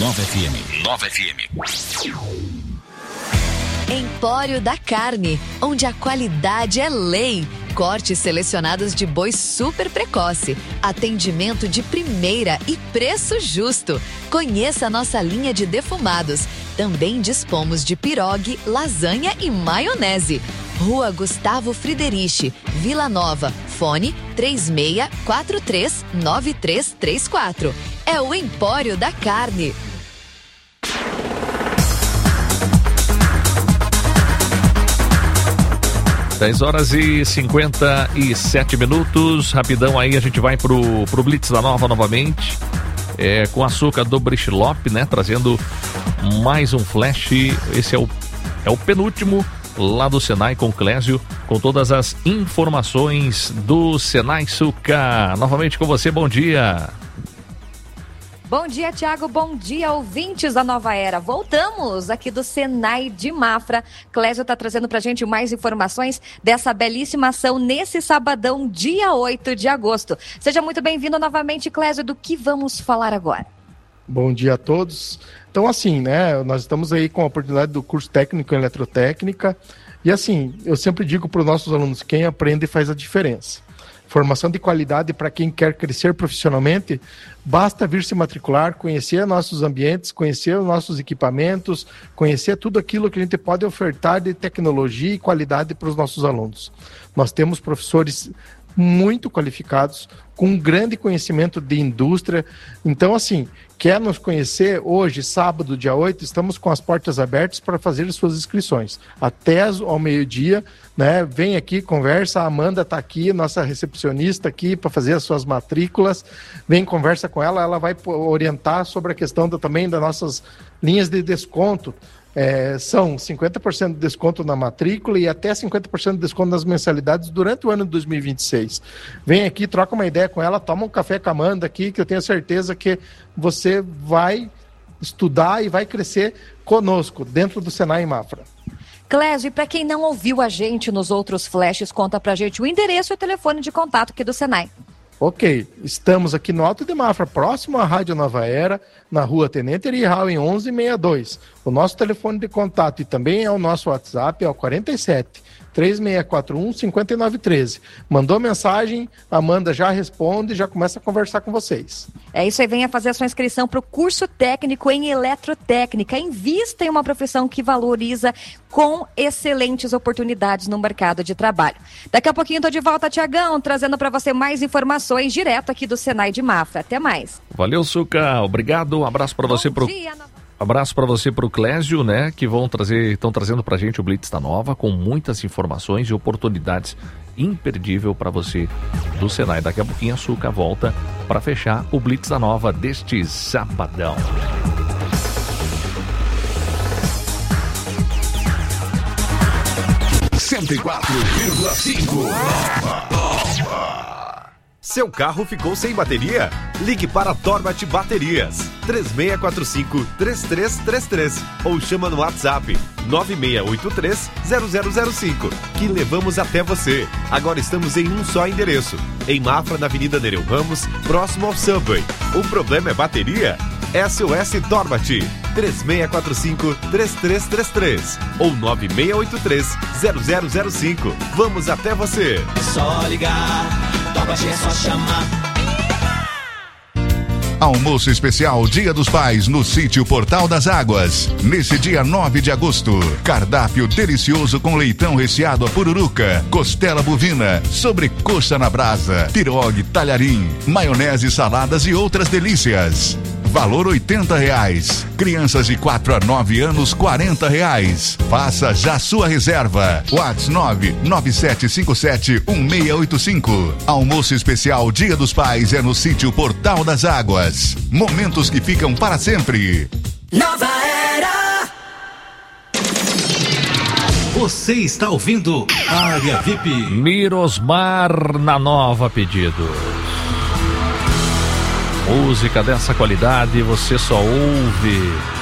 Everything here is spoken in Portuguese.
Nova FM. Empório da Carne, onde a qualidade é lei. Cortes selecionados de boi super precoce, atendimento de primeira e preço justo. Conheça a nossa linha de defumados. Também dispomos de pirogue, lasanha e maionese. Rua Gustavo Friedrich, Vila Nova. Fone 36439334. É o Empório da Carne. 10h57. Rapidão aí, a gente vai pro Blitz da Nova novamente. Com açúcar do Brichilop, né? Trazendo mais um flash. Esse é o penúltimo lá do Senai com o Clésio, com todas as informações do Senai Suca. Novamente com você, bom dia. Bom dia, Thiago. Bom dia, ouvintes da Nova Era. Voltamos aqui do Senai de Mafra. Clésio está trazendo para a gente mais informações dessa belíssima ação nesse sabadão, dia 8 de agosto. Seja muito bem-vindo novamente, Clésio. Do que vamos falar agora? Bom dia a todos. Então, assim, né, nós estamos aí com a oportunidade do curso técnico em eletrotécnica. E assim, eu sempre digo para os nossos alunos, quem aprende faz a diferença. Formação de qualidade para quem quer crescer profissionalmente, basta vir se matricular, conhecer nossos ambientes, conhecer os nossos equipamentos, conhecer tudo aquilo que a gente pode ofertar de tecnologia e qualidade para os nossos alunos. Nós temos professores muito qualificados, com um grande conhecimento de indústria. Então, assim, quer nos conhecer? Hoje, sábado, dia 8, estamos com as portas abertas para fazer as suas inscrições. Até ao meio-dia, né? Vem aqui, conversa, a Amanda está aqui, nossa recepcionista aqui, para fazer as suas matrículas. Vem, conversa com ela, ela vai orientar sobre a questão também das nossas linhas de desconto. São 50% de desconto na matrícula e até 50% de desconto nas mensalidades durante o ano de 2026. Vem aqui, troca uma ideia com ela, toma um café com a Amanda aqui, que eu tenho certeza que você vai estudar e vai crescer conosco, dentro do Senai Mafra. Clésio, e para quem não ouviu a gente nos outros flashes, conta pra gente o endereço e o telefone de contato aqui do Senai. Ok, estamos aqui no Alto de Mafra, próximo à Rádio Nova Era, na rua Tenente Erihau, em 1162. O nosso telefone de contato e também é o nosso WhatsApp, é o 47-3641-5913. Mandou mensagem, a Amanda já responde e já começa a conversar com vocês. É isso aí, venha fazer a sua inscrição para o curso técnico em eletrotécnica. Invista em uma profissão que valoriza, com excelentes oportunidades no mercado de trabalho. Daqui a pouquinho estou de volta, Tiagão, trazendo para você mais informações direto aqui do Senai de Mafra. Até mais. Valeu, Suca. Obrigado. Um abraço para você. Abraço para você, pro Clésio, né, que estão trazendo pra gente o Blitz da Nova, com muitas informações e oportunidades imperdível para você do Senai. Daqui a pouquinho a Suca volta para fechar o Blitz da Nova deste sabadão. Seu carro ficou sem bateria? Ligue para a Torbat Baterias 3645-3333 ou chama no WhatsApp 9683-0005 que levamos até você. Agora estamos em um só endereço, em Mafra, na Avenida Nereu Ramos, próximo ao Subway. O problema é bateria? SOS Torbat 3645-3333 ou 9683-0005. Vamos até você. Só ligar, Torbat é só chamar. Almoço especial Dia dos Pais no sítio Portal das Águas. Nesse dia 9 de agosto, cardápio delicioso com leitão recheado a pururuca, costela bovina, sobrecoxa na brasa, pirogue, talharim, maionese, saladas e outras delícias. Valor R$80. Crianças de 4 a 9 anos, R$40. Faça já sua reserva. WhatsApp 997571685. Almoço especial Dia dos Pais é no sítio Portal das Águas. Momentos que ficam para sempre. Nova Era. Você está ouvindo Área VIP. Mirosmar na Nova Pedidos. Música dessa qualidade você só ouve